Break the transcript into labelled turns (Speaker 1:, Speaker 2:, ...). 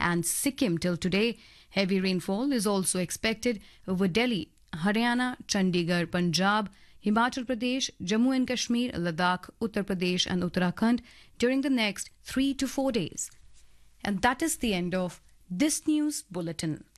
Speaker 1: and Sikkim till today. Heavy rainfall is also expected over Delhi, Haryana, Chandigarh, Punjab, Himachal Pradesh, Jammu and Kashmir, Ladakh, Uttar Pradesh, and Uttarakhand during the next 3 to 4 days. And that is the end of this news bulletin.